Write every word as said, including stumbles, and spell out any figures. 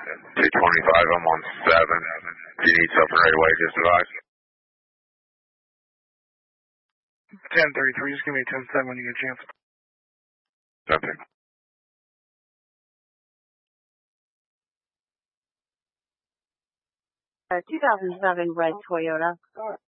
two twenty-five, I'm on seven. If you need something right away, just advise. ten thirty-three, just give me ten seven when you get a chance. Nothing. Uh, two thousand seven red Toyota.